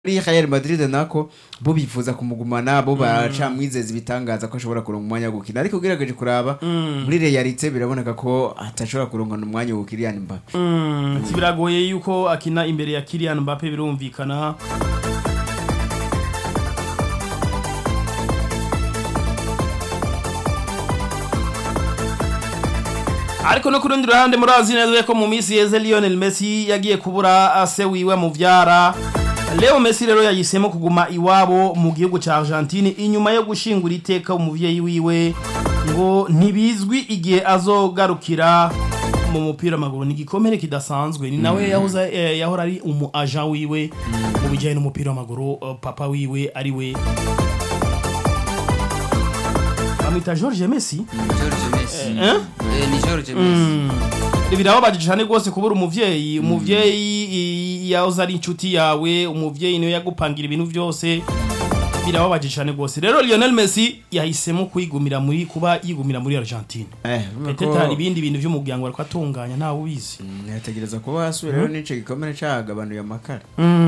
Real Madrid nako bo bifuza kumugumana bo baca mwizeza ibitangaza ko ashobora kuronka umwanya wo gukina ariko ugerageje kuraba muri realite biraboneka ko atashobora kuronka umwanya wo Kylian Mbappe. Biragoye yuko akina imbere ya Kylian Mbappe birumvikana. Ariko no kurundi ruhande murazi neza ko mu misi yeze Lionel Messi yagiye kubura ase wiwe mu vyara. Leo Messi rero yahisemo kuguma iwabo mu gihugu ca Argentine inyuma yo gushingura iteka umuvyeyi wiwe ngo ntibizwi igihe azogarukira mu mupira maguru ni gikomere kidasanzwe ni nawe yahora ari umu agent wiwe mu bijanye n'umupira maguru papa wiwe ari we amita George Messi ni George Messi birababaje cyane gose kubura umuvyeyi yahoze ari inshuti yawe umuvyeyi niwe yagupangira ibintu byose birababaje cyane gose rero Lionel Messi yahisemo kwigumira muri Argentine peteta ibindi bintu by'umugyango ariko atunganya nta ubizi yategereza kuba asubira rero nice gikomere cyagabanuye amakara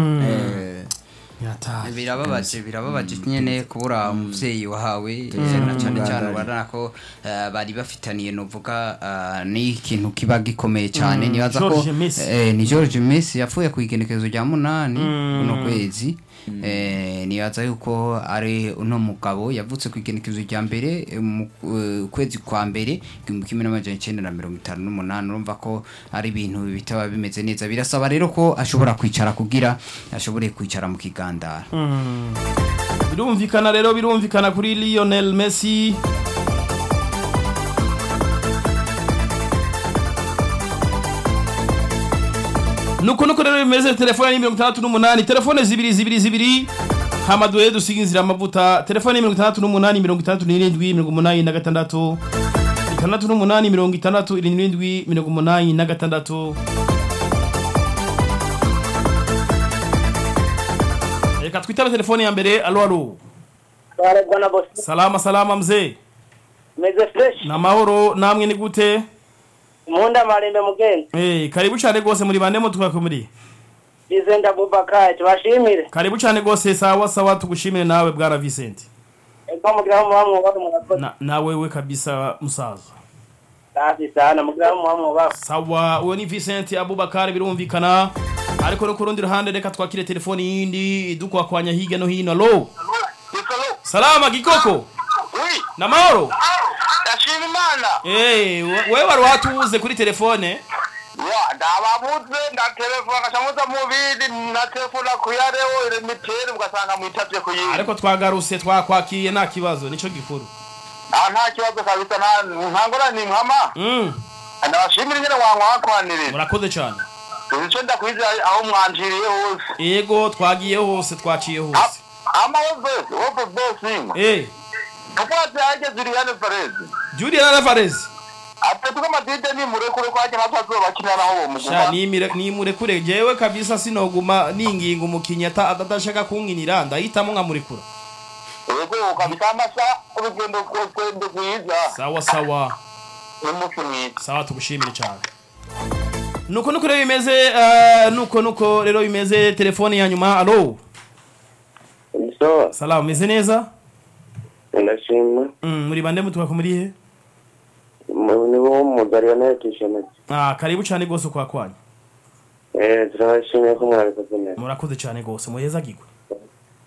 birababaje nyene kubura umuvyeyi wahawe cyane urabona ko bari bafitaniye novuga ni ikintu kiba gikomeye cyane nibaza ko ni George Messi yapfuye ku igenekezo rya 8 kuno kwezi nibaza yuko ari uno mugabo yavutse ku igenekezo rya mbere mu kwezi kwa mbere 1958 urumva ko ari ibintu bitaba bimeze neza birasaba rero ko ashobora kwicara kugira ashobore kwicara mu kigandara birumvikana kuri Lionel Messi nuko rero bimeze telefone ni 68 telefone zibiri hamaduye dusiginzira amavuta telefone ni 68 67 86 Reka twitabe telefone ya mbere alo Kare bwana boss Salama mzee Meze fresh na mahoro namwe ni gute Munda marembe mugenzi karibu cyane gose muri bande mutwakomuri Vicente Abubakar tubashimire karibu cyane gose sawa tugushimire nawe bwana Vicente Eko mugira mu watu murakoze na wewe kabisa musaza Safi sana mugira mu watu sawa uwo ni Vicente Abubakar birumvikana ariko no kurundi ruhande reka twakire telefone yindi dukwakwanya higa no hino alo Salama Gikoko Oui na mahoro Ndashima Imana wewe wari watubuze kuri telefone Ya ndababuze telefone kashamuza mubidi na telefone kuyareho ile miteri mukasanga mwitavye kuyiri ariko twagaruse twakwakiye nta kibazo nico gikuru nta kibazo kabisa ntangora ni nkama ndabashimira nyene wankwanirira murakoze cyane Nico ndakwiza aho mwanjiriye hose yego twagiye hose twaciye hose wobe bossing Kapati aje Julian Alvarez Apetuka Madrid ni murekure kwaje natazo bakina naho muguma ni murekure jewe kabisa sinoguma ninginga umukinya atadashaka kunkinira ndahitamo nka murekura Yego kabisa amasa urugendo kwende kwiza sawa sawa tugushimire cyane nuko rero bimeze nuko rero bimeze telefone ya nyuma alo Salama meze neza Ndashima muri bande mutwakomuri he niwo mudariyana kishana karibu cyane gose kwa kwanya turashimye ko mwabikoze neza murakoze cyane gose muheza gigwe